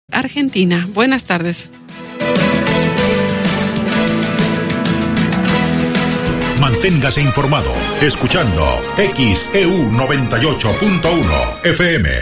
Argentina. Buenas tardes. Manténgase informado escuchando XEU 98.1 FM.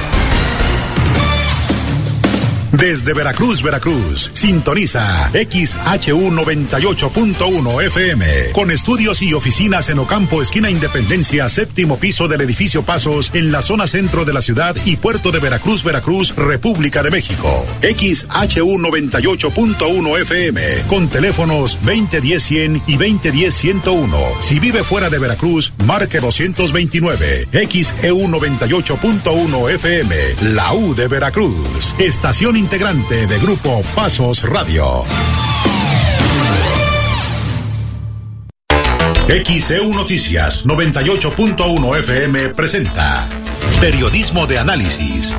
Desde Veracruz, sintoniza XHU 98.1 FM, con estudios y oficinas en Ocampo, esquina Independencia, séptimo piso del edificio Pasos, en la zona centro de la ciudad y puerto de Veracruz, República de México. XHU 98.1 FM, con teléfonos 2010-100 y 2010-101. Si vive fuera de Veracruz, marque 229. XEU 98.1 FM, la U de Veracruz. Estación integrante de Grupo Pasos Radio. XEU Noticias 98.1 FM presenta Periodismo de Análisis.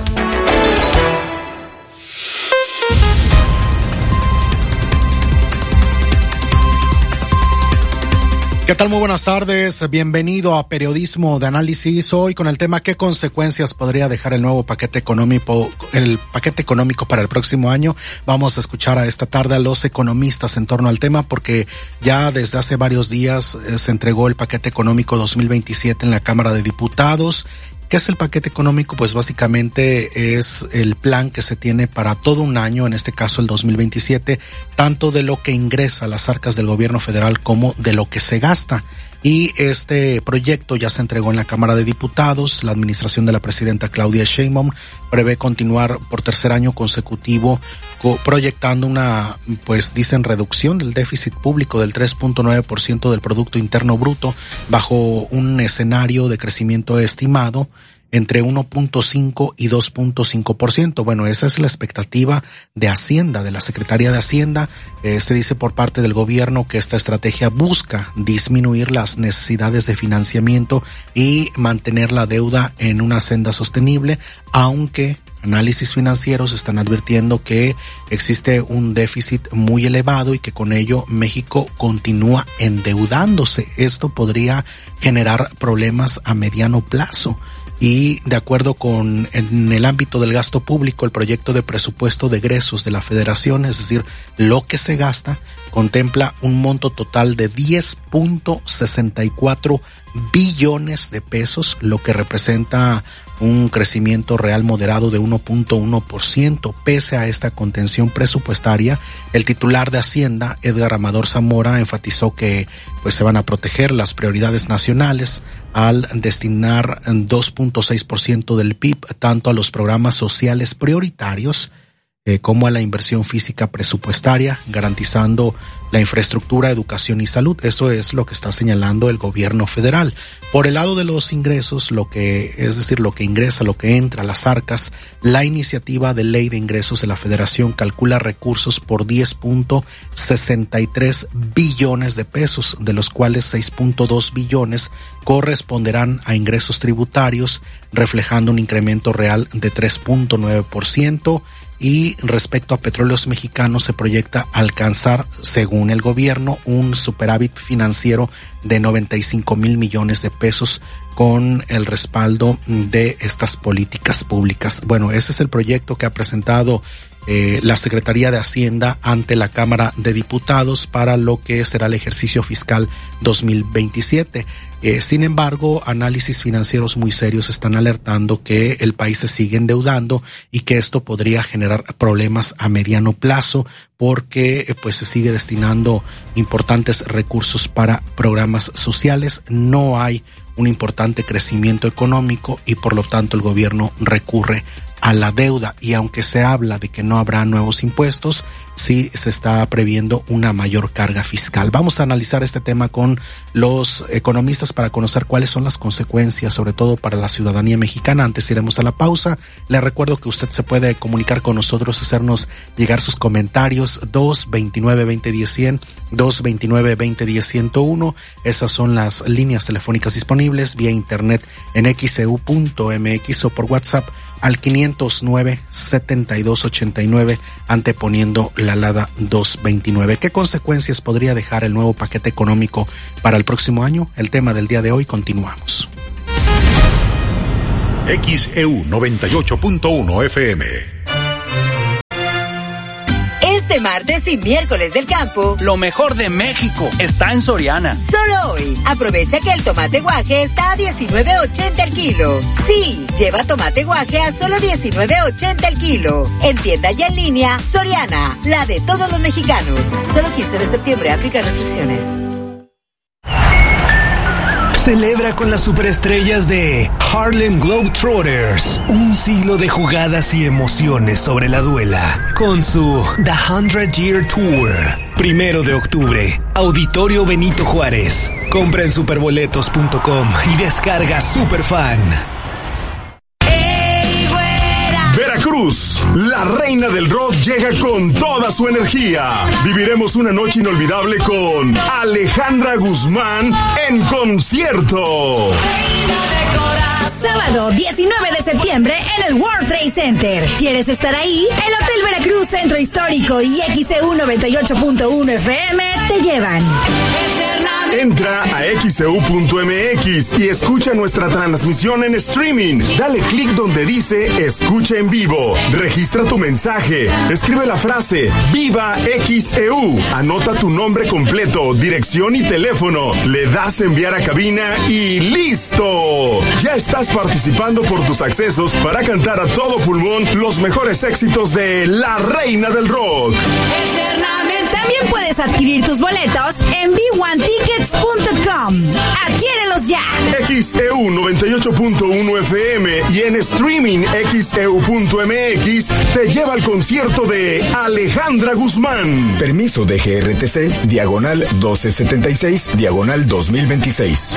¿Qué tal? Muy buenas tardes. Bienvenido a Periodismo de Análisis. Hoy con el tema ¿qué consecuencias podría dejar el nuevo paquete económico para el próximo año? Vamos a escuchar a esta tarde a los economistas en torno al tema, porque ya desde hace varios días se entregó el paquete económico 2027 en la Cámara de Diputados. ¿Qué es el paquete económico? Pues básicamente es el plan que se tiene para todo un año, en este caso el 2027, tanto de lo que ingresa a las arcas del gobierno federal como de lo que se gasta. Y este proyecto ya se entregó en la Cámara de Diputados. La administración de la presidenta Claudia Sheinbaum prevé continuar por tercer año consecutivo proyectando una, pues dicen, reducción del déficit público del 3.9% del Producto Interno Bruto, bajo un escenario de crecimiento estimado entre 1.5 y 2.5%. Bueno, esa es la expectativa de Hacienda, de la Secretaría de Hacienda. Se dice por parte del gobierno que esta estrategia busca disminuir las necesidades de financiamiento y mantener la deuda en una senda sostenible, aunque análisis financieros están advirtiendo que existe un déficit muy elevado y que con ello México continúa endeudándose. Esto podría generar problemas a mediano plazo. Y de acuerdo con en el ámbito del gasto público, el proyecto de presupuesto de egresos de la Federación, es decir, lo que se gasta, contempla un monto total de 10.64 billones de pesos, lo que representa un crecimiento real moderado de 1.1%. Pese a esta contención presupuestaria, el titular de Hacienda, Edgar Amador Zamora, enfatizó que pues se van a proteger las prioridades nacionales al destinar 2.6% del PIB tanto a los programas sociales prioritarios como a la inversión física presupuestaria, garantizando la infraestructura, educación y salud. Eso es lo que está señalando el gobierno federal. Por el lado de los ingresos, lo que ingresa, lo que entra a las arcas, la iniciativa de ley de ingresos de la Federación calcula recursos por 10.63 billones de pesos, de los cuales 6.2 billones corresponderán a ingresos tributarios, reflejando un incremento real de 3.9%. Y respecto a Petróleos Mexicanos, se proyecta alcanzar, según el gobierno, un superávit financiero de 95,000 millones de pesos con el respaldo de estas políticas públicas. Bueno, ese es el proyecto que ha presentado la Secretaría de Hacienda ante la Cámara de Diputados para lo que será el ejercicio fiscal 2027. Sin embargo, análisis financieros muy serios están alertando que el país se sigue endeudando y que esto podría generar problemas a mediano plazo, porque pues se sigue destinando importantes recursos para programas sociales. No hay un importante crecimiento económico y por lo tanto el gobierno recurre a la deuda, y aunque se habla de que no habrá nuevos impuestos, sí se está previendo una mayor carga fiscal. Vamos a analizar este tema con los economistas para conocer cuáles son las consecuencias, sobre todo para la ciudadanía mexicana. Antes iremos a la pausa. Le recuerdo que usted se puede comunicar con nosotros, hacernos llegar sus comentarios, 229-2010-100, 229-2010-101. Esas son las líneas telefónicas disponibles, vía internet en xeu.mx o por WhatsApp al 509-7289, anteponiendo la alada 229. ¿Qué consecuencias podría dejar el nuevo paquete económico para el próximo año? El tema del día de hoy. Continuamos. XEU 98.1 FM. Este martes y miércoles del campo, lo mejor de México está en Soriana. Solo hoy, aprovecha que el tomate guaje está a $19.80 el kilo. Sí, lleva tomate guaje a solo $19.80 el kilo. En tienda y en línea, Soriana, la de todos los mexicanos. Solo 15 de septiembre, aplica restricciones. Celebra con las superestrellas de Harlem Globetrotters un siglo de jugadas y emociones sobre la duela con su The 100 Year Tour. 1 de octubre, Auditorio Benito Juárez. Compra en superboletos.com y descarga Superfan. Veracruz, la reina del rock llega con toda su energía. Viviremos una noche inolvidable con Alejandra Guzmán en concierto. Sábado 19 de septiembre en el World Trade Center. ¿Quieres estar ahí? El Hotel Veracruz Centro Histórico y XEU 98.1 FM te llevan. Entra a xeu.mx y escucha nuestra transmisión en streaming. Dale clic donde dice Escucha en vivo. Registra tu mensaje. Escribe la frase Viva XEU. Anota tu nombre completo, dirección y teléfono. Le das enviar a cabina y ¡listo! Ya estás participando por tus accesos para cantar a todo pulmón los mejores éxitos de la reina del rock. También puedes adquirir tus boletos en b1tickets.com. ¡Adquiérelos ya! XEU 98.1 FM y en streaming xeu.mx te lleva al concierto de Alejandra Guzmán. Permiso de GRTC, diagonal 1276, diagonal 2026.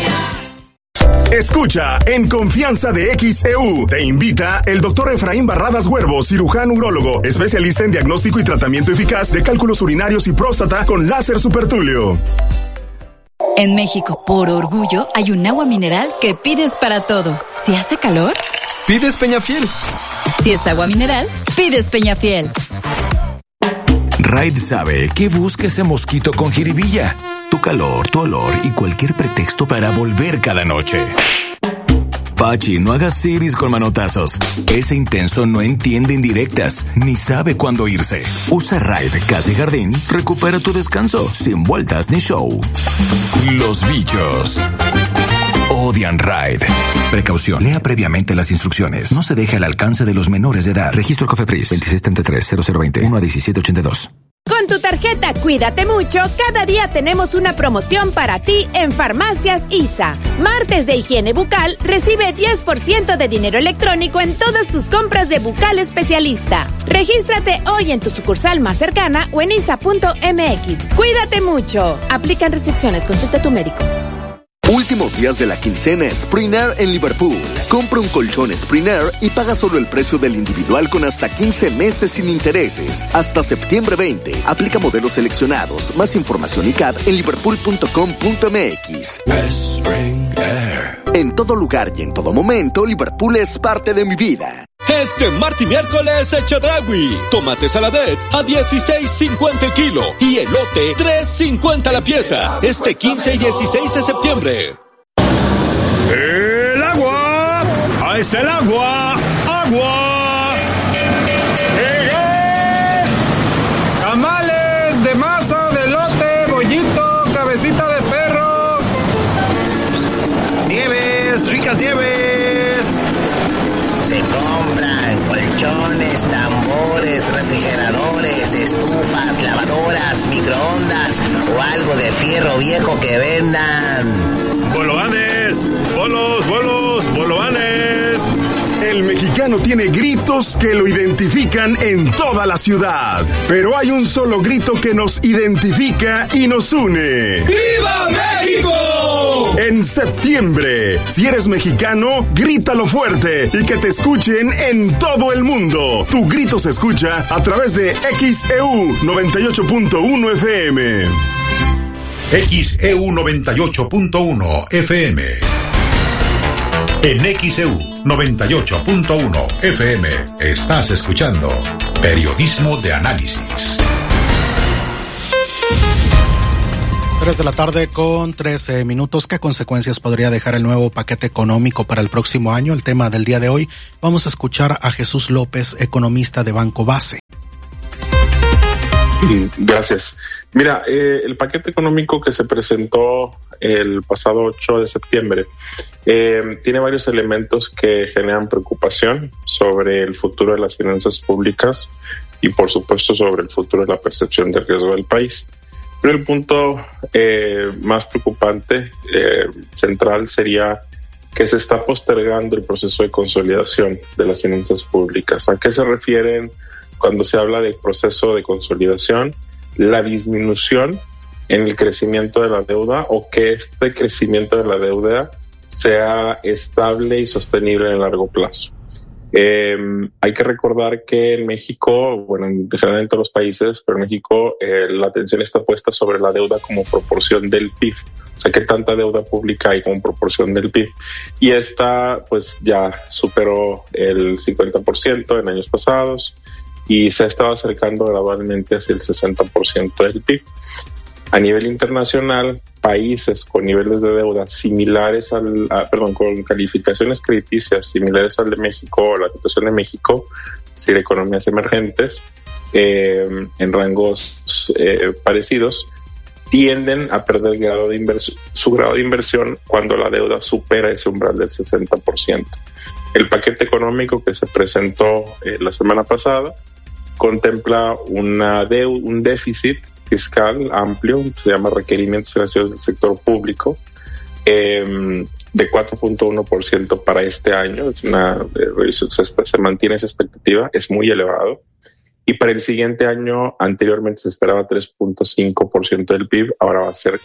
Escucha en Confianza de XEU. Te invita el doctor Efraín Barradas Huervo, cirujano urólogo, especialista en diagnóstico y tratamiento eficaz de cálculos urinarios y próstata con láser supertulio. En México, por orgullo, hay un agua mineral que pides para todo. Si hace calor, pides Peñafiel. Si es agua mineral, pides Peñafiel. Raid sabe que busca ese mosquito con jiribilla. Tu calor, tu olor y cualquier pretexto para volver cada noche. Pachi, no hagas siris con manotazos. Ese intenso no entiende indirectas, ni sabe cuándo irse. Usa Raid Casa y Jardín, recupera tu descanso, sin vueltas ni show. Los bichos odian Raid. Precaución, lea previamente las instrucciones. No se deje al alcance de los menores de edad. Registro COFEPRIS 2633-0020 1-1782. Con tu tarjeta Cuídate Mucho, cada día tenemos una promoción para ti en Farmacias ISA. Martes de higiene bucal, recibe 10% de dinero electrónico en todas tus compras de bucal especialista. Regístrate hoy en tu sucursal más cercana o en isa.mx. Cuídate mucho. Aplican restricciones, consulta a tu médico. Últimos días de la quincena Sprinair en Liverpool. Compra un colchón Sprinair y paga solo el precio del individual con hasta 15 meses sin intereses. Hasta septiembre 20. Aplica modelos seleccionados. Más información y CAD en liverpool.com.mx. En todo lugar y en todo momento, Liverpool es parte de mi vida. Este martes y miércoles Chedraui. Tomate saladet a $16.50 el kilo y elote $3.50 la pieza. Este 15 y 16 de septiembre. ¡El agua! ¡Ahí está el agua! ¡Agua! Tamales de masa, de elote, bollito, cabecita de perro. Nieves, ricas nieves. Se compran colchones, tambores, refrigeradores, estufas, lavadoras, microondas o algo de fierro viejo que vendan. ¡Bolovanes! ¡Bolos, bolovanes! El mexicano tiene gritos que lo identifican en toda la ciudad. Pero hay un solo grito que nos identifica y nos une. ¡Viva México! En septiembre, si eres mexicano, grítalo fuerte y que te escuchen en todo el mundo. Tu grito se escucha a través de XEU 98.1 FM. XEU 98.1 FM. En XEU 98.1 FM estás escuchando Periodismo de Análisis. 3 de la tarde con 13 minutos. ¿Qué consecuencias podría dejar el nuevo paquete económico para el próximo año? El tema del día de hoy. Vamos a escuchar a Jesús López, economista de Banco Base. Gracias. Mira, el paquete económico que se presentó el pasado 8 de septiembre tiene varios elementos que generan preocupación sobre el futuro de las finanzas públicas y, por supuesto, sobre el futuro de la percepción de riesgo del país. Pero el punto más preocupante, central, sería que se está postergando el proceso de consolidación de las finanzas públicas. ¿A qué se refieren cuando se habla de proceso de consolidación? La disminución en el crecimiento de la deuda, o que este crecimiento de la deuda sea estable y sostenible en el largo plazo. Hay que recordar que en México, bueno, en general en todos los países, pero en México la atención está puesta sobre la deuda como proporción del PIB. O sea, qué tanta deuda pública hay como proporción del PIB. Y esta, pues, ya superó el 50% en años pasados y se ha estado acercando gradualmente hacia el 60% del PIB. A nivel internacional, países con niveles de deuda similares con calificaciones crediticias similares al de México, o la situación de México, es decir, economías emergentes, en rangos parecidos, tienden a perder su grado de inversión cuando la deuda supera ese umbral del 60%. El paquete económico que se presentó la semana pasada contempla un déficit fiscal amplio, se llama requerimientos financieros del sector público, de 4.1% para este año. Se mantiene esa expectativa, es muy elevado. Y para el siguiente año, anteriormente se esperaba 3.5% del PIB, ahora va a ser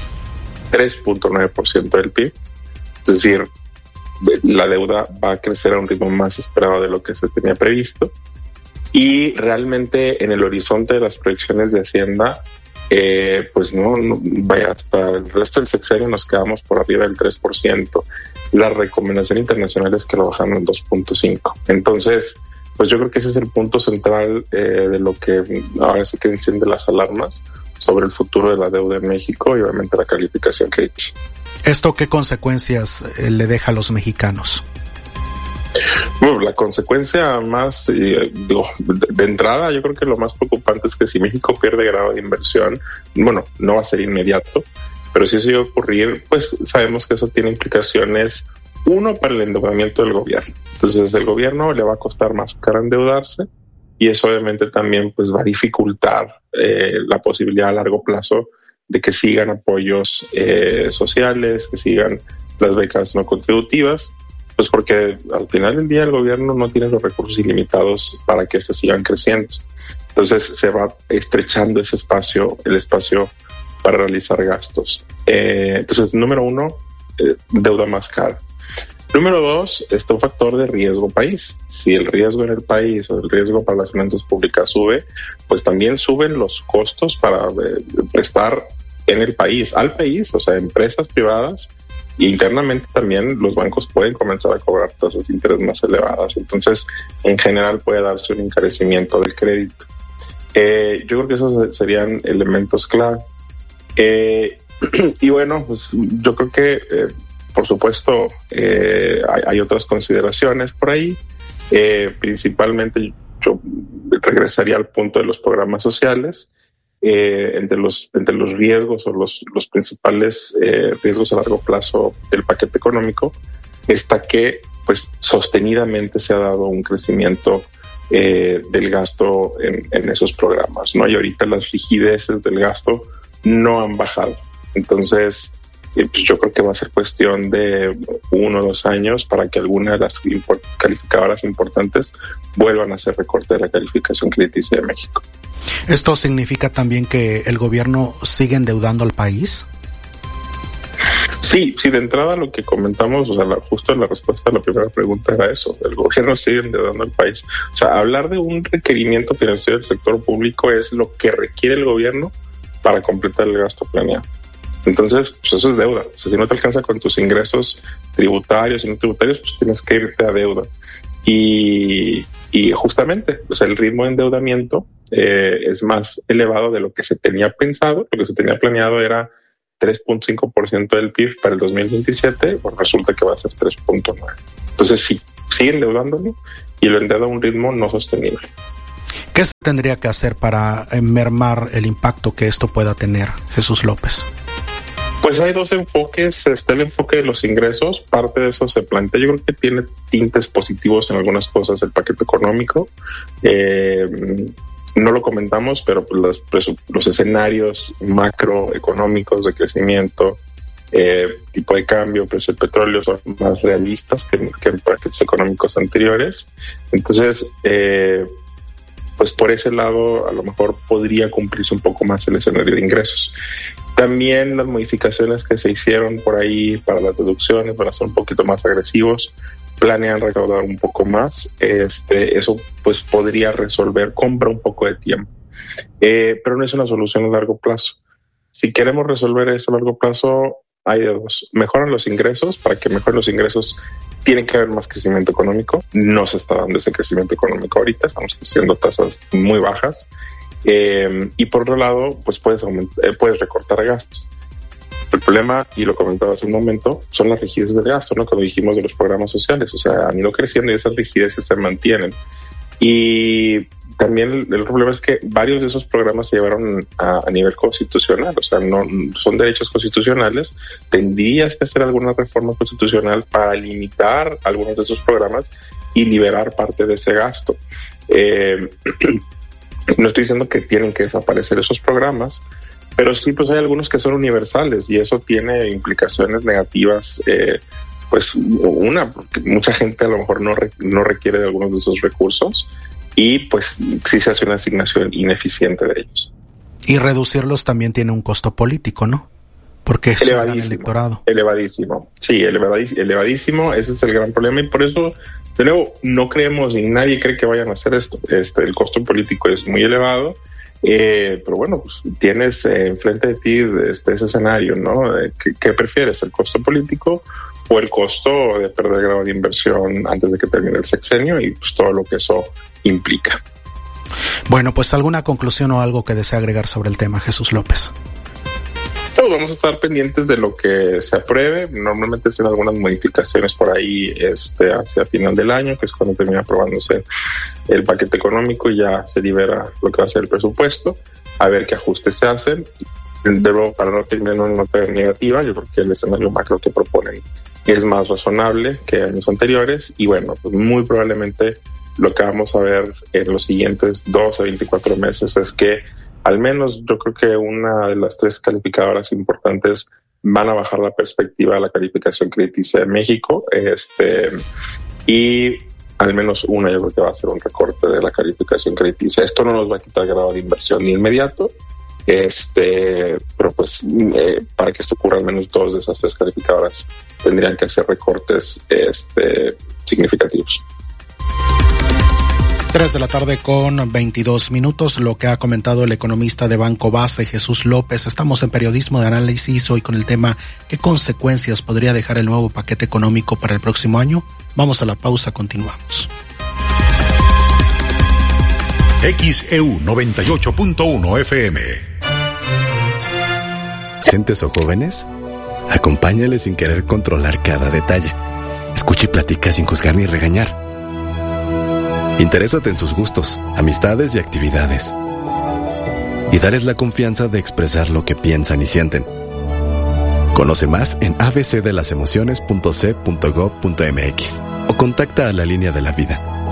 3.9% del PIB. Es decir, la deuda va a crecer a un ritmo más esperado de lo que se tenía previsto. Y realmente en el horizonte de las proyecciones de Hacienda, pues no vaya, hasta el resto del sexenio nos quedamos por arriba del 3%. La recomendación internacional es que lo bajaron en 2.5%. Entonces, pues yo creo que ese es el punto central de lo que ahora sí que enciende las alarmas sobre el futuro de la deuda en México y obviamente la calificación crítica. ¿Esto qué consecuencias le deja a los mexicanos? Bueno, la consecuencia más, de entrada, yo creo que lo más preocupante es que si México pierde grado de inversión, bueno, no va a ser inmediato, pero si eso iba a ocurrir, pues sabemos que eso tiene implicaciones, uno, para el endeudamiento del gobierno. Entonces, el gobierno le va a costar más caro endeudarse y eso obviamente también pues va a dificultar la posibilidad a largo plazo de que sigan apoyos sociales, que sigan las becas no contributivas. Pues porque al final del día el gobierno no tiene los recursos ilimitados para que estos sigan creciendo. Entonces se va estrechando ese espacio, el espacio para realizar gastos. Entonces, número uno, deuda más cara. Número dos, está un factor de riesgo país. Si el riesgo en el país o el riesgo para las finanzas públicas sube, pues también suben los costos para prestar en el país, al país, o sea, empresas privadas. Y internamente también los bancos pueden comenzar a cobrar tasas de interés más elevadas. Entonces, en general puede darse un encarecimiento del crédito. Yo creo que esos serían elementos clave. Y bueno, pues yo creo que, por supuesto, hay otras consideraciones por ahí. Principalmente yo regresaría al punto de los programas sociales. Entre los riesgos o los principales riesgos a largo plazo del paquete económico está que pues sostenidamente se ha dado un crecimiento del gasto en esos programas, ¿no? Y ahorita las rigideces del gasto no han bajado. Entonces, pues yo creo que va a ser cuestión de 1 o 2 años para que alguna de las calificadoras importantes vuelvan a hacer recorte de la calificación crediticia de México. ¿Esto significa también que el gobierno sigue endeudando al país? Sí, de entrada lo que comentamos, o sea, justo en la respuesta a la primera pregunta era eso, el gobierno sigue endeudando al país. O sea, hablar de un requerimiento financiero del sector público es lo que requiere el gobierno para completar el gasto planeado. Entonces, pues eso es deuda. O sea, si no te alcanza con tus ingresos tributarios y no tributarios, pues tienes que irte a deuda. Y justamente, o sea, el ritmo de endeudamiento es más elevado de lo que se tenía pensado. Lo que se tenía planeado era 3.5% del PIB para el 2027, pues resulta que va a ser 3.9%. Entonces, sí, sigue endeudándolo y lo endeuda a un ritmo no sostenible. ¿Qué se tendría que hacer para mermar el impacto que esto pueda tener, Jesús López? Pues hay dos enfoques. Está el enfoque de los ingresos, parte de eso se plantea. Yo creo que tiene tintes positivos en algunas cosas el paquete económico. No lo comentamos, pero pues los escenarios macroeconómicos de crecimiento, tipo de cambio, precio del petróleo son más realistas que en paquetes económicos anteriores. Entonces, pues por ese lado a lo mejor podría cumplirse un poco más el escenario de ingresos. También las modificaciones que se hicieron por ahí para las deducciones van a ser un poquito más agresivos, planean recaudar un poco más, eso pues podría resolver, compra un poco de tiempo, pero no es una solución a largo plazo. Si queremos resolver eso a largo plazo, hay de dos: mejoran los ingresos. Para que mejoren los ingresos tiene que haber más crecimiento económico. No se está dando ese crecimiento económico ahorita, estamos creciendo tasas muy bajas, y por otro lado pues puedes recortar gastos. El problema, y lo comentaba hace un momento, son las rigideces del gasto, ¿no? Cuando dijimos de los programas sociales, o sea, han ido creciendo y esas rigideces se mantienen. Y también el problema es que varios de esos programas se llevaron a nivel constitucional, o sea, no son derechos constitucionales. Tendrías que hacer alguna reforma constitucional para limitar algunos de esos programas y liberar parte de ese gasto. No estoy diciendo que tienen que desaparecer esos programas, pero sí, pues hay algunos que son universales y eso tiene implicaciones negativas. Pues porque mucha gente a lo mejor no requiere de algunos de esos recursos y pues sí se hace una asignación ineficiente de ellos. Y reducirlos también tiene un costo político, ¿no? Porque es un gran electorado. Elevadísimo. Sí, elevadísimo. Ese es el gran problema y por eso, de nuevo, no creemos ni nadie cree que vayan a hacer esto. El costo político es muy elevado. Pero bueno, pues tienes enfrente de ti ese escenario, ¿no? ¿Qué prefieres, el costo político o el costo de perder grado de inversión antes de que termine el sexenio y pues todo lo que eso implica? Bueno, pues alguna conclusión o algo que desea agregar sobre el tema, Jesús López. Pues vamos a estar pendientes de lo que se apruebe. Normalmente se hacen algunas modificaciones por ahí hacia final del año, que es cuando termina aprobándose el paquete económico y ya se libera lo que va a ser el presupuesto, a ver qué ajustes se hacen. Para no terminar en una nota negativa, yo creo que el escenario macro que proponen es más razonable que años anteriores y bueno, pues muy probablemente lo que vamos a ver en los siguientes 12 a 24 meses es que al menos yo creo que una de las tres calificadoras importantes van a bajar la perspectiva de la calificación crediticia de México, y al menos una yo creo que va a ser un recorte de la calificación crediticia. Esto no nos va a quitar grado de inversión ni inmediato, pero pues para que esto ocurra al menos dos de esas tres calificadoras tendrían que hacer recortes significativos. 3:22 p.m, lo que ha comentado el economista de Banco Base, Jesús López. Estamos en Periodismo de Análisis hoy con el tema ¿qué consecuencias podría dejar el nuevo paquete económico para el próximo año? Vamos a la pausa, continuamos. XEU 98.1 FM. ¿Adolescentes o jóvenes? Acompáñales sin querer controlar cada detalle. Escucha y platica sin juzgar ni regañar. Interésate en sus gustos, amistades y actividades. Y darles la confianza de expresar lo que piensan y sienten. Conoce más en abcdelasemociones.c.gov.mx o contacta a la Línea de la Vida,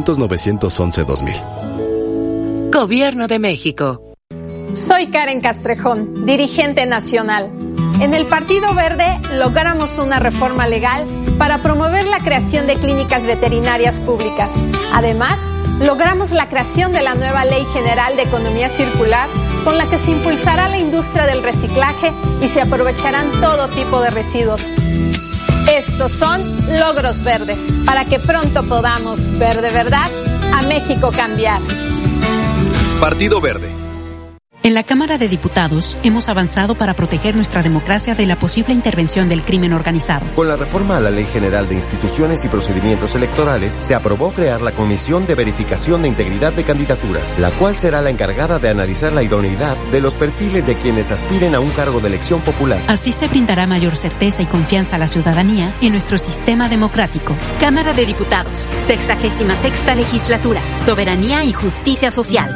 800-911-2000. Gobierno de México. Soy Karen Castrejón, dirigente nacional. En el Partido Verde logramos una reforma legal para promover la creación de clínicas veterinarias públicas. Además, logramos la creación de la nueva Ley General de Economía Circular, con la que se impulsará la industria del reciclaje y se aprovecharán todo tipo de residuos. Estos son logros verdes, para que pronto podamos ver de verdad a México cambiar. Partido Verde. En la Cámara de Diputados hemos avanzado para proteger nuestra democracia de la posible intervención del crimen organizado. Con la reforma a la Ley General de Instituciones y Procedimientos Electorales, se aprobó crear la Comisión de Verificación de Integridad de Candidaturas, la cual será la encargada de analizar la idoneidad de los perfiles de quienes aspiren a un cargo de elección popular. Así se brindará mayor certeza y confianza a la ciudadanía en nuestro sistema democrático. Cámara de Diputados, 66ª Legislatura, Soberanía y Justicia Social.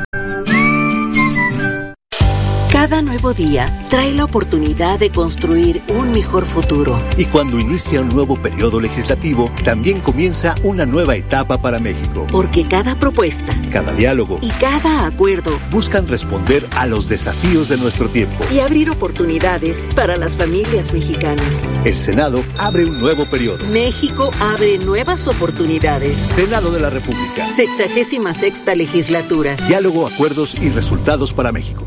Cada nuevo día trae la oportunidad de construir un mejor futuro. Y cuando inicia un nuevo periodo legislativo, también comienza una nueva etapa para México. Porque cada propuesta, cada diálogo y cada acuerdo buscan responder a los desafíos de nuestro tiempo y abrir oportunidades para las familias mexicanas. El Senado abre un nuevo periodo. México abre nuevas oportunidades. Senado de la República. 66ª Legislatura. Diálogo, acuerdos y resultados para México.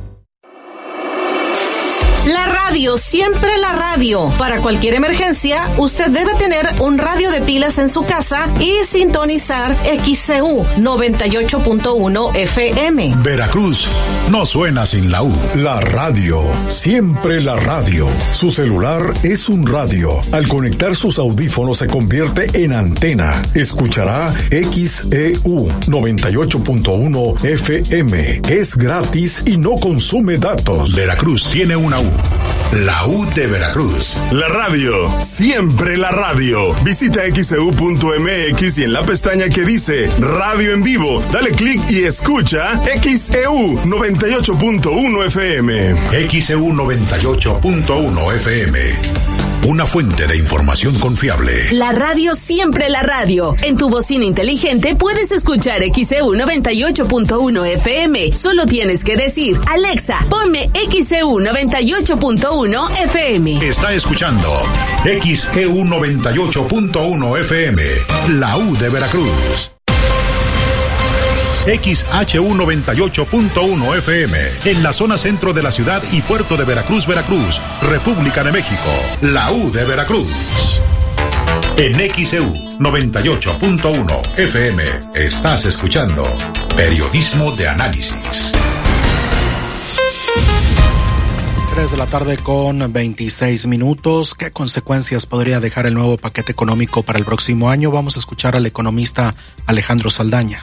La radio, siempre la radio. Para cualquier emergencia, usted debe tener un radio de pilas en su casa y sintonizar XCU 98.1 FM. Veracruz no suena sin la U. La radio, siempre la radio. Su celular es un radio. Al conectar sus audífonos se convierte en antena. Escuchará XEU 98.1 FM. Es gratis y no consume datos. Veracruz tiene una U. La U de Veracruz. La radio, siempre la radio. Visita xeu.mx y en la pestaña que dice Radio en Vivo, dale clic y escucha XEU 98.1 FM. XEU 98.1 FM. Una fuente de información confiable. La radio, siempre la radio. En tu bocina inteligente puedes escuchar XEU 98.1 FM. Solo tienes que decir, Alexa, ponme XEU 98.1 FM. Está escuchando XEU 98.1 FM. La U de Veracruz. XHU 98.1 FM, en la zona centro de la ciudad y puerto de Veracruz, Veracruz, República de México, la U de Veracruz. En XHU 98.1 FM, estás escuchando Periodismo de Análisis. 3 de la tarde con 26 minutos. ¿Qué consecuencias podría dejar el nuevo paquete económico para el próximo año? Vamos a escuchar al economista Alejandro Saldaña.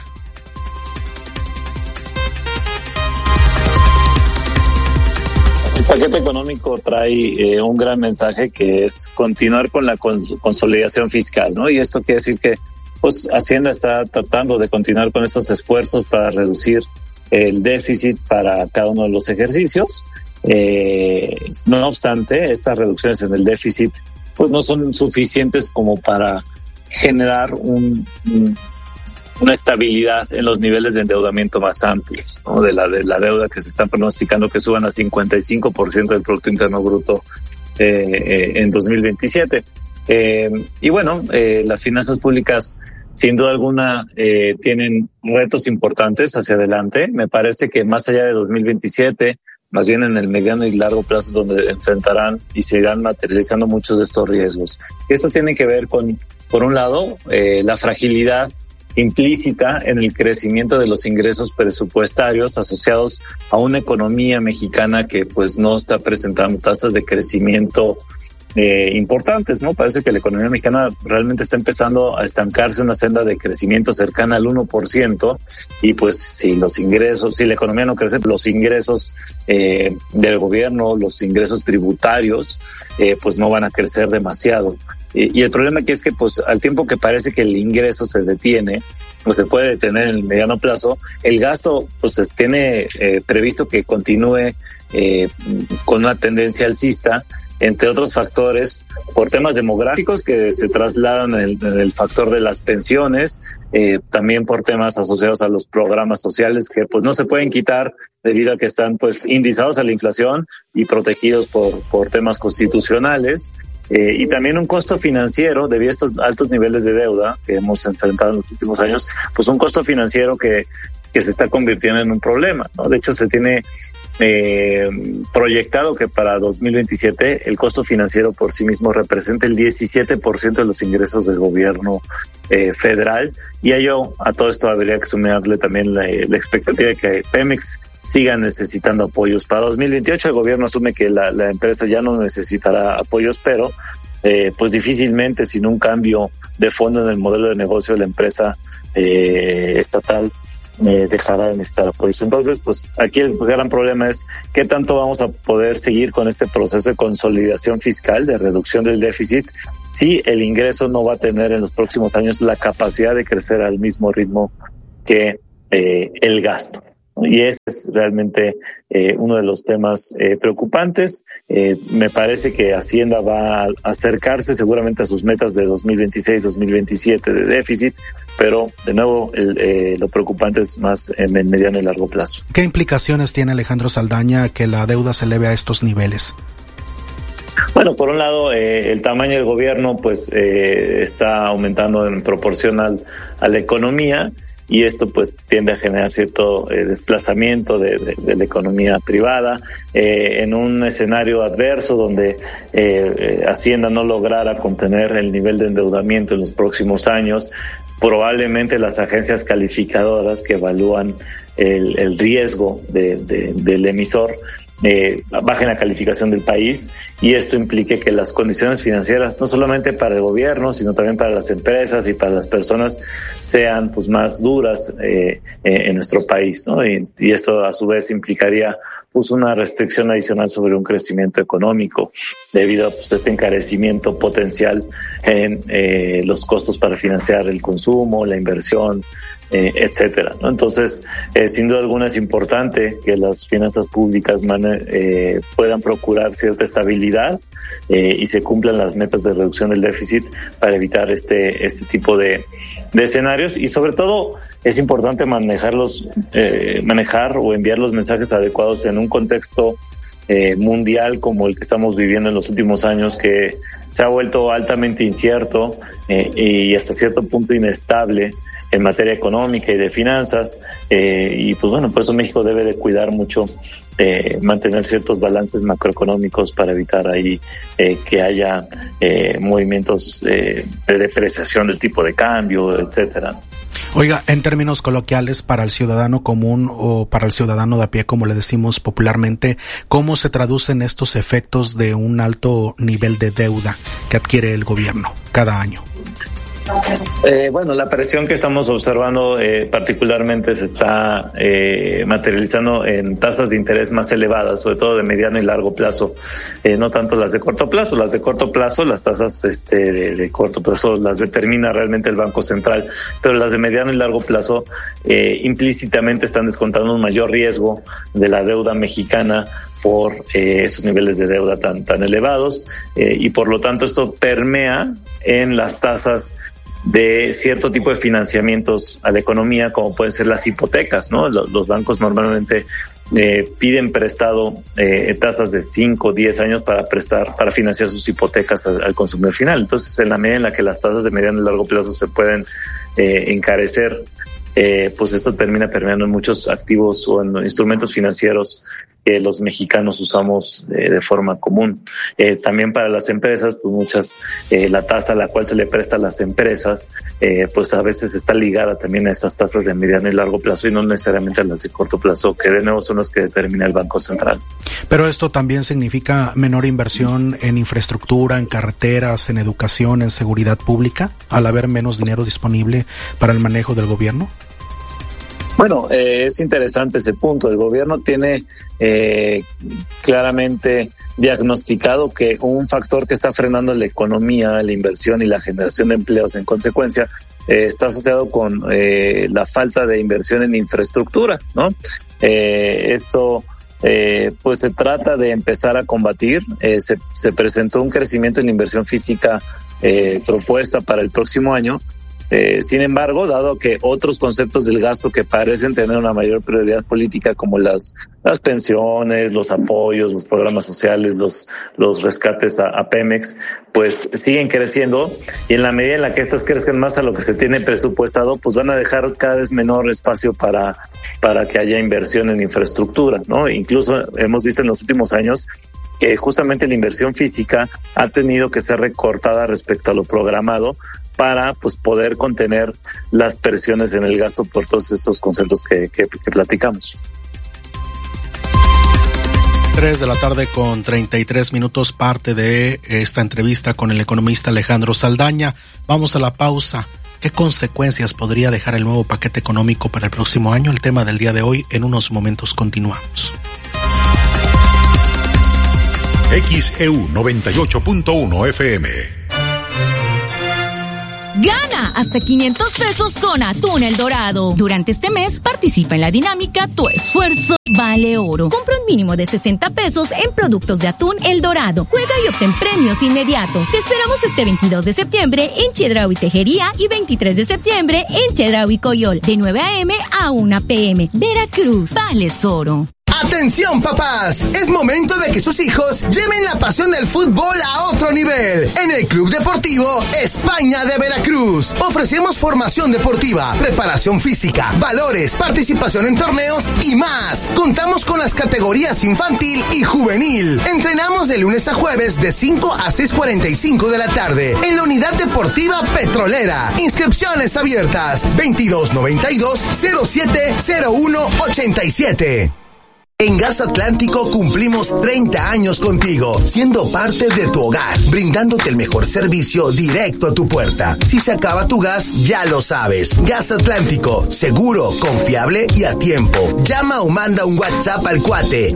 El paquete económico trae un gran mensaje, que es continuar con la consolidación fiscal, ¿no? Y esto quiere decir que pues Hacienda está tratando de continuar con estos esfuerzos para reducir el déficit para cada uno de los ejercicios. No obstante, estas reducciones en el déficit pues no son suficientes como para generar una estabilidad en los niveles de endeudamiento más amplios, ¿no? de la deuda que se están pronosticando que suban a 55% del Producto Interno Bruto en 2027. Y bueno, las finanzas públicas sin duda alguna tienen retos importantes hacia adelante. Me parece que más allá de 2027, más bien en el mediano y largo plazo, donde enfrentarán y se irán materializando muchos de estos riesgos. Esto tiene que ver con, por un lado, la fragilidad implícita en el crecimiento de los ingresos presupuestarios asociados a una economía mexicana que pues no está presentando tasas de crecimiento importantes, ¿no? Parece que la economía mexicana realmente está empezando a estancarse en una senda de crecimiento cercana al 1%, y pues si la economía no crece, los ingresos del gobierno, los ingresos tributarios, pues no van a crecer demasiado. Y el problema aquí es que pues al tiempo que parece que el ingreso se detiene o se puede detener en el mediano plazo, el gasto pues tiene previsto que continúe con una tendencia alcista, entre otros factores, por temas demográficos que se trasladan en el factor de las pensiones, también por temas asociados a los programas sociales que pues no se pueden quitar debido a que están pues indizados a la inflación y protegidos por temas constitucionales, y también un costo financiero debido a estos altos niveles de deuda que hemos enfrentado en los últimos años, pues un costo financiero que se está convirtiendo en un problema, ¿no? De hecho, se tiene proyectado que para 2027 el costo financiero por sí mismo representa el 17% de los ingresos del gobierno federal, y a todo esto habría que sumarle también la expectativa de que Pemex siga necesitando apoyos. Para 2028 el gobierno asume que la empresa ya no necesitará apoyos, pero pues difícilmente sin un cambio de fondo en el modelo de negocio de la empresa estatal dejará de necesitar apoyos. Entonces, pues aquí el gran problema es qué tanto vamos a poder seguir con este proceso de consolidación fiscal, de reducción del déficit, si el ingreso no va a tener en los próximos años la capacidad de crecer al mismo ritmo que el gasto. Y ese es realmente uno de los temas preocupantes. Me parece que Hacienda va a acercarse seguramente a sus metas de 2026-2027 de déficit, pero de nuevo lo preocupante es más en el mediano y largo plazo. ¿Qué implicaciones tiene Alejandro Saldaña que la deuda se eleve a estos niveles? Bueno, por un lado, el tamaño del gobierno pues está aumentando en proporción a la economía, y esto pues tiende a generar cierto desplazamiento de la economía privada en un escenario adverso donde Hacienda no lograra contener el nivel de endeudamiento en los próximos años. Probablemente las agencias calificadoras que evalúan el riesgo del emisor bajen la calificación del país, y esto implique que las condiciones financieras, no solamente para el gobierno, sino también para las empresas y para las personas, sean pues más duras en nuestro país, ¿no? Y esto a su vez implicaría pues una restricción adicional sobre un crecimiento económico debido a pues este encarecimiento potencial en los costos para financiar el consumo, la inversión, etcétera, ¿no? Entonces, sin duda alguna es importante que las finanzas públicas puedan procurar cierta estabilidad y se cumplan las metas de reducción del déficit para evitar este tipo de escenarios, y sobre todo es importante manejar o enviar los mensajes adecuados en un contexto mundial como el que estamos viviendo en los últimos años, que se ha vuelto altamente incierto y hasta cierto punto inestable en materia económica y de finanzas, y pues bueno, por eso México debe de cuidar mucho mantener ciertos balances macroeconómicos para evitar ahí que haya movimientos de depreciación del tipo de cambio, etcétera. Oiga, en términos coloquiales, para el ciudadano común o para el ciudadano de a pie, como le decimos popularmente, ¿cómo se traducen estos efectos de un alto nivel de deuda que adquiere el gobierno cada año? Bueno, la presión que estamos observando particularmente se está materializando en tasas de interés más elevadas, sobre todo de mediano y largo plazo, no tanto las de corto plazo. Las de corto plazo, las tasas de corto plazo las determina realmente el Banco Central, pero las de mediano y largo plazo implícitamente están descontando un mayor riesgo de la deuda mexicana por esos niveles de deuda tan elevados, y por lo tanto esto permea en las tasas de cierto tipo de financiamientos a la economía, como pueden ser las hipotecas, ¿no? Los bancos normalmente piden prestado tasas de 5 o 10 años para financiar sus hipotecas al consumidor final. Entonces, en la medida en la que las tasas de mediano y largo plazo se pueden encarecer, pues esto termina permeando en muchos activos o en instrumentos financieros que los mexicanos usamos de forma común. También para las empresas, pues muchas, la tasa a la cual se le presta a las empresas, pues a veces está ligada también a estas tasas de mediano y largo plazo y no necesariamente a las de corto plazo, que de nuevo son las que determina el Banco Central. Pero esto también significa menor inversión en infraestructura, en carreteras, en educación, en seguridad pública, al haber menos dinero disponible para el manejo del gobierno. Bueno, es interesante ese punto. El gobierno tiene claramente diagnosticado que un factor que está frenando la economía, la inversión y la generación de empleos en consecuencia está asociado con la falta de inversión en infraestructura, ¿no? Esto pues se trata de empezar a combatir. Se presentó un crecimiento en la inversión física propuesta para el próximo año, Sin embargo, dado que otros conceptos del gasto que parecen tener una mayor prioridad política, como las pensiones, los apoyos, los programas sociales, los rescates a Pemex, pues siguen creciendo, y en la medida en la que estas crezcan más a lo que se tiene presupuestado, pues van a dejar cada vez menor espacio para que haya inversión en infraestructura, ¿no? Incluso hemos visto en los últimos años que justamente la inversión física ha tenido que ser recortada respecto a lo programado para pues poder contener las presiones en el gasto por todos estos conceptos que platicamos. 3:33 p.m, parte de esta entrevista con el economista Alejandro Saldaña. Vamos a la pausa. ¿Qué consecuencias podría dejar el nuevo paquete económico para el próximo año? El tema del día de hoy. En unos momentos continuamos. XEU 98.1 FM. Gana hasta 500 pesos con Atún El Dorado. Durante este mes participa en la dinámica Tu Esfuerzo Vale Oro. Compra un mínimo de 60 pesos en productos de Atún El Dorado. Juega y obtén premios inmediatos. Te esperamos este 22 de septiembre en Chedraui Tejería y 23 de septiembre en Chedraui Coyol, de 9 a.m. a 1 p.m. Veracruz, vales oro. ¡Atención, papás! Es momento de que sus hijos lleven la pasión del fútbol a otro nivel. En el Club Deportivo España de Veracruz ofrecemos formación deportiva, preparación física, valores, participación en torneos y más. Contamos con las categorías infantil y juvenil. Entrenamos de lunes a jueves de 5 a 6:45 de la tarde en la Unidad Deportiva Petrolera. Inscripciones abiertas 2292-070187. En Gas Atlántico cumplimos 30 años contigo, siendo parte de tu hogar, brindándote el mejor servicio directo a tu puerta. Si se acaba tu gas, ya lo sabes. Gas Atlántico, seguro, confiable y a tiempo. Llama o manda un WhatsApp al cuate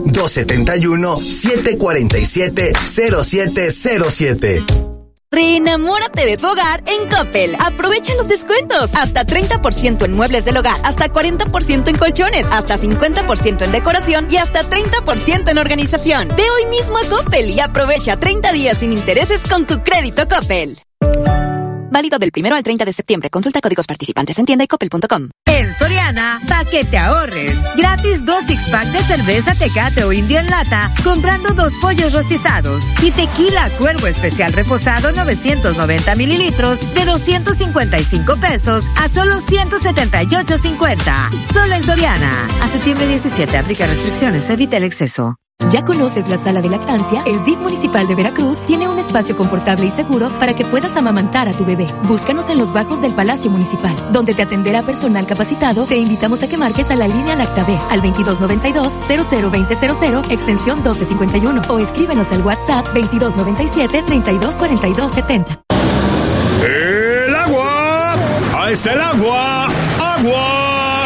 271-747-0707. Reenamórate de tu hogar en Coppel. Aprovecha los descuentos. Hasta 30% en muebles del hogar, hasta 40% en colchones, hasta 50% en decoración y hasta 30% en organización. Ve hoy mismo a Coppel y aprovecha 30 días sin intereses con tu crédito Coppel. Válido del 1 al 30 de septiembre. Consulta códigos participantes en tienda y coppel.com. En Soriana, pa' que te ahorres. Gratis 2 six-pack de cerveza Tecate o Indio en lata, comprando 2 pollos rostizados. Y tequila Cuervo Especial reposado 990 mililitros de 255 pesos a solo 178.50. Solo en Soriana. A septiembre 17, aplica restricciones, evita el exceso. ¿Ya conoces la sala de lactancia? El DIF municipal de Veracruz tiene un espacio confortable y seguro para que puedas amamantar a tu bebé. Búscanos en los bajos del Palacio Municipal, donde te atenderá personal capacitado. Te invitamos a que marques a la línea LactaB al 2292-002000, extensión 1251, o escríbenos al WhatsApp 2297-324270. ¡El agua! ¡Ahí está el agua! ¡Agua!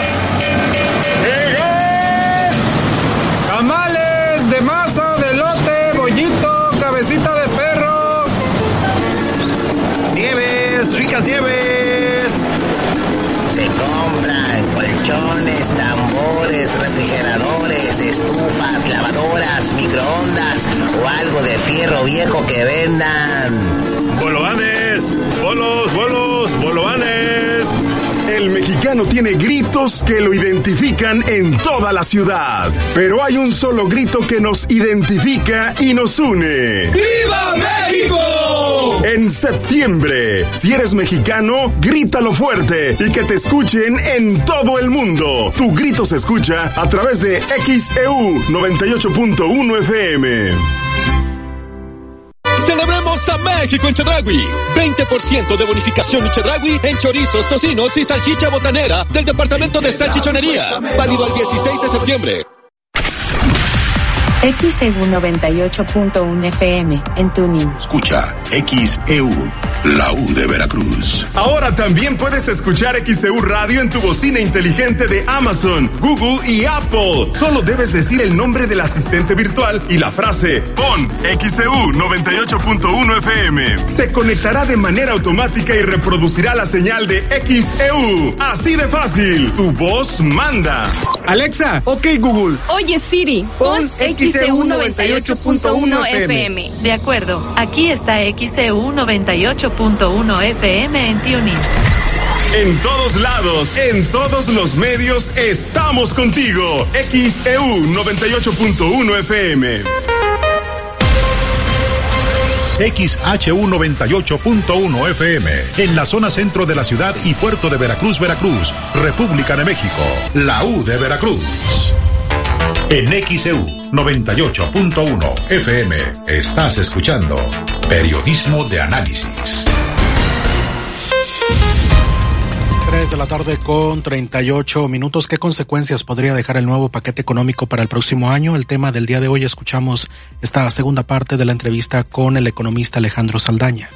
De masa, de elote, bollito, cabecita de perro. Nieves, ricas nieves. Se compran colchones, tambores, refrigeradores, estufas, lavadoras, microondas o algo de fierro viejo que vendan. ¡Bolovanes! ¡Bolos, bolovanes! El mexicano tiene gritos que lo identifican en toda la ciudad. Pero hay un solo grito que nos identifica y nos une. ¡Viva México! En septiembre, si eres mexicano, grítalo fuerte y que te escuchen en todo el mundo. Tu grito se escucha a través de XEU 98.1 FM. Celebremos a México en Chedraui. 20% de bonificación en Chedraui en chorizos, tocinos y salchicha botanera del departamento de salchichonería. Válido al 16 de septiembre. XEU 98.1 FM en Tuning. Escucha XEU, la U de Veracruz. Ahora también puedes escuchar XEU Radio en tu bocina inteligente de Amazon, Google y Apple. Solo debes decir el nombre del asistente virtual y la frase pon XEU 98.1 FM. Se conectará de manera automática y reproducirá la señal de XEU. Así de fácil, tu voz manda. Alexa, ok Google. Oye Siri, pon XEU 98.1 FM. De acuerdo, aquí está XEU 98.1 FM en Tuning. En todos lados, en todos los medios, estamos contigo. XEU 98.1 FM. XHU 98.1 FM, en la zona centro de la ciudad y puerto de Veracruz, Veracruz, República de México, la U de Veracruz. En XEU 98.1 FM, estás escuchando Periodismo de Análisis. 3 de la tarde con 38 minutos. ¿Qué consecuencias podría dejar el nuevo paquete económico para el próximo año? El tema del día de hoy, escuchamos esta segunda parte de la entrevista con el economista Alejandro Saldaña.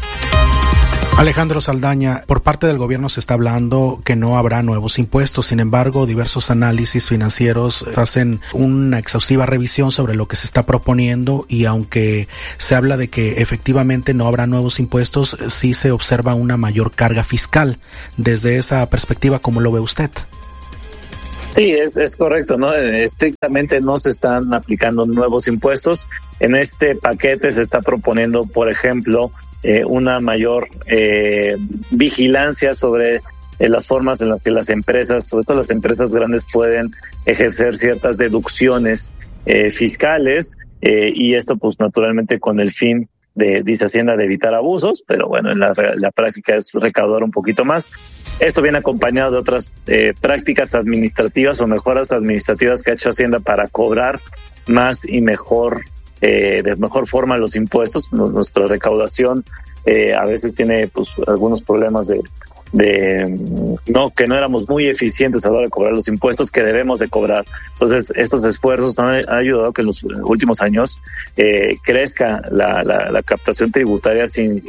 Alejandro Saldaña, por parte del gobierno se está hablando que no habrá nuevos impuestos. Sin embargo, diversos análisis financieros hacen una exhaustiva revisión sobre lo que se está proponiendo y aunque se habla de que efectivamente no habrá nuevos impuestos, sí se observa una mayor carga fiscal. Desde esa perspectiva, ¿cómo lo ve usted? Sí, es correcto, ¿no? Estrictamente no se están aplicando nuevos impuestos. En este paquete se está proponiendo, por ejemplo, una mayor vigilancia sobre las formas en las que las empresas, sobre todo las empresas grandes, pueden ejercer ciertas deducciones fiscales y esto pues naturalmente con el fin dice Hacienda, de evitar abusos, pero bueno, en la práctica es recaudar un poquito más. Esto viene acompañado de otras prácticas administrativas o mejoras administrativas que ha hecho Hacienda para cobrar más y mejor, de mejor forma los impuestos. Nuestra recaudación a veces tiene pues algunos problemas que no éramos muy eficientes a la hora de cobrar los impuestos que debemos de cobrar. Entonces, estos esfuerzos han ayudado a que en los últimos años crezca la captación tributaria sin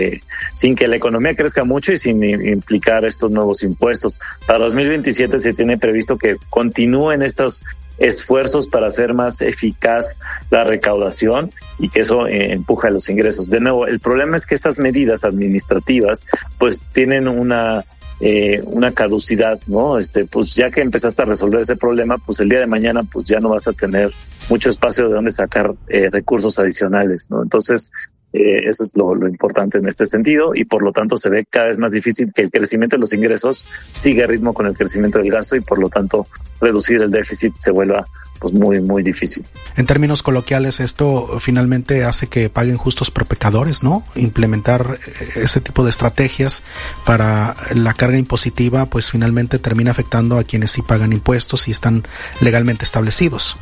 que la economía crezca mucho y sin implicar estos nuevos impuestos. Para 2027 se tiene previsto que continúen estos esfuerzos para hacer más eficaz la recaudación y que eso empuja los ingresos. De nuevo, el problema es que estas medidas administrativas pues tienen una caducidad, ¿no? Pues ya que empezaste a resolver ese problema, pues el día de mañana pues ya no vas a tener mucho espacio de donde sacar recursos adicionales, ¿no? Entonces, eso es lo importante en este sentido y por lo tanto se ve cada vez más difícil que el crecimiento de los ingresos siga ritmo con el crecimiento del gasto y por lo tanto reducir el déficit se vuelva pues muy, muy difícil. En términos coloquiales, esto finalmente hace que paguen justos por pecadores, ¿no? Implementar ese tipo de estrategias para la carga impositiva, pues finalmente termina afectando a quienes sí pagan impuestos y están legalmente establecidos.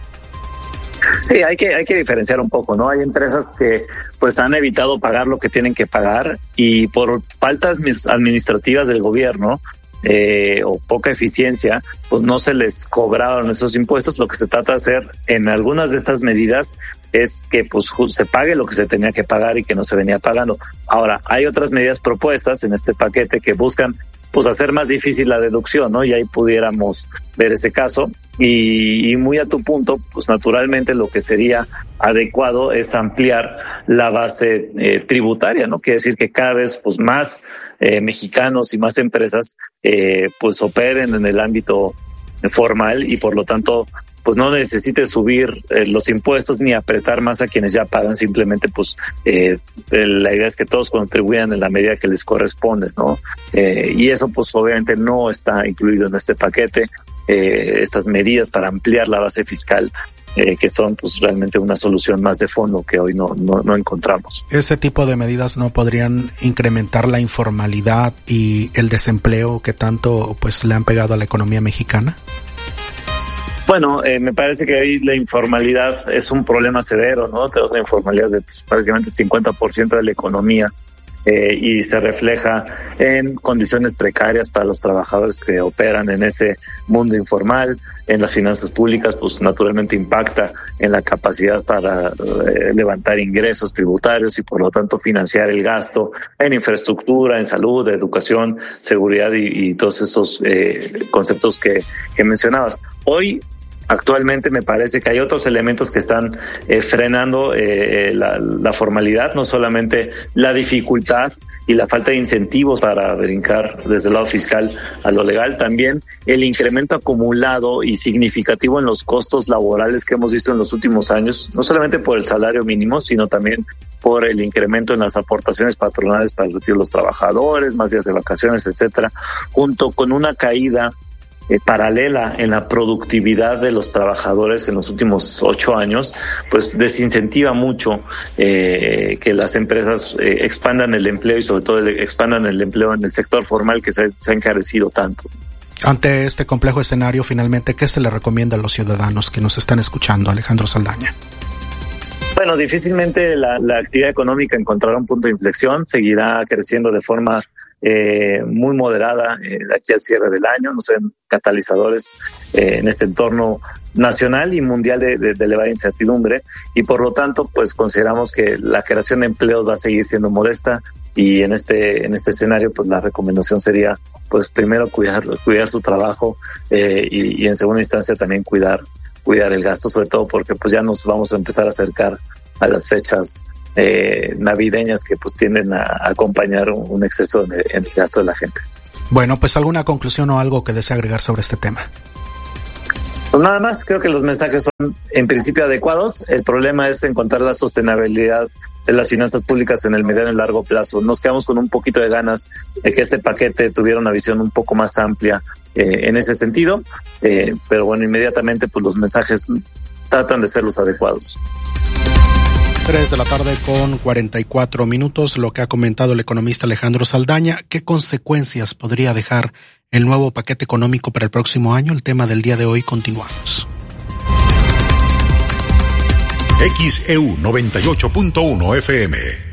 Sí, hay que diferenciar un poco, ¿no? Hay empresas que pues han evitado pagar lo que tienen que pagar y por faltas administrativas del gobierno o poca eficiencia, pues no se les cobraron esos impuestos. Lo que se trata de hacer en algunas de estas medidas es que pues se pague lo que se tenía que pagar y que no se venía pagando. Ahora, hay otras medidas propuestas en este paquete que buscan pues hacer más difícil la deducción, ¿no? Y ahí pudiéramos ver ese caso. Y muy a tu punto, pues naturalmente lo que sería adecuado es ampliar la base tributaria, ¿no? Quiere decir que cada vez pues más mexicanos y más empresas pues operen en el ámbito formal y por lo tanto pues no necesite subir los impuestos ni apretar más a quienes ya pagan, simplemente pues la idea es que todos contribuyan en la medida que les corresponde, ¿no? Y eso pues obviamente no está incluido en este paquete, estas medidas para ampliar la base fiscal que son pues realmente una solución más de fondo que hoy no encontramos. ¿Ese tipo de medidas no podrían incrementar la informalidad y el desempleo que tanto pues le han pegado a la economía mexicana? Bueno, me parece que ahí la informalidad es un problema severo, ¿no? Tenemos una informalidad de pues, prácticamente 50% de la economía y se refleja en condiciones precarias para los trabajadores que operan en ese mundo informal. En las finanzas públicas, pues naturalmente impacta en la capacidad para levantar ingresos tributarios y por lo tanto financiar el gasto en infraestructura, en salud, educación, seguridad y todos estos conceptos que mencionabas. Hoy Actualmente me parece que hay otros elementos que están frenando la formalidad, no solamente la dificultad y la falta de incentivos para brincar desde el lado fiscal a lo legal, también el incremento acumulado y significativo en los costos laborales que hemos visto en los últimos años, no solamente por el salario mínimo, sino también por el incremento en las aportaciones patronales para el retiro de los trabajadores, más días de vacaciones, etcétera, junto con una caída paralela en la productividad de los trabajadores en los últimos 8 años, pues desincentiva mucho que las empresas expandan el empleo y sobre todo expandan el empleo en el sector formal que se ha encarecido tanto. Ante este complejo escenario, finalmente, ¿qué se le recomienda a los ciudadanos que nos están escuchando, Alejandro Saldaña? Bueno, difícilmente la actividad económica encontrará un punto de inflexión, seguirá creciendo de forma muy moderada de aquí al cierre del año, no sé, catalizadores en este entorno nacional y mundial de elevada incertidumbre, y por lo tanto pues consideramos que la creación de empleos va a seguir siendo modesta, y en este escenario pues la recomendación sería pues primero cuidar su trabajo y en segunda instancia también cuidar el gasto, sobre todo porque pues ya nos vamos a empezar a acercar a las fechas navideñas que pues tienden a acompañar un exceso en el gasto de la gente. Bueno, pues ¿alguna conclusión o algo que desea agregar sobre este tema? Pues nada más, creo que los mensajes son en principio adecuados. El problema es encontrar la sostenibilidad de las finanzas públicas en el mediano y largo plazo. Nos quedamos con un poquito de ganas de que este paquete tuviera una visión un poco más amplia en ese sentido, pero bueno, inmediatamente pues los mensajes tratan de ser los adecuados. 3:44 p.m, lo que ha comentado el economista Alejandro Saldaña. ¿Qué consecuencias podría dejar el nuevo paquete económico para el próximo año? El tema del día de hoy, continuamos. XEU 98.1 FM.